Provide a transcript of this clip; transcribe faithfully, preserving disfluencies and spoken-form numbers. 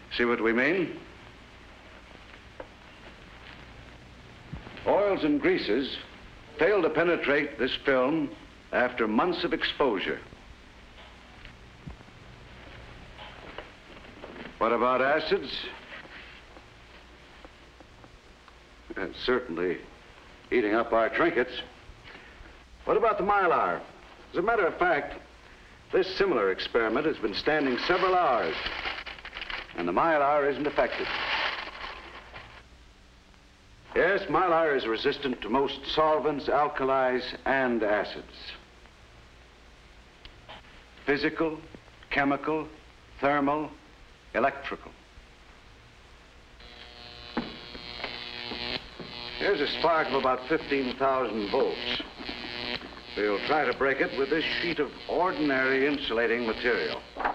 See what we mean? Oils and greases fail to penetrate this film after months of exposure. What about acids? And certainly eating up our trinkets. What about the Mylar? As a matter of fact, this similar experiment has been standing several hours, and the Mylar isn't affected. Yes, Mylar is resistant to most solvents, alkalis, and acids. Physical, chemical, thermal, electrical. Here's a spark of about fifteen thousand volts. We'll try to break it with this sheet of ordinary insulating material.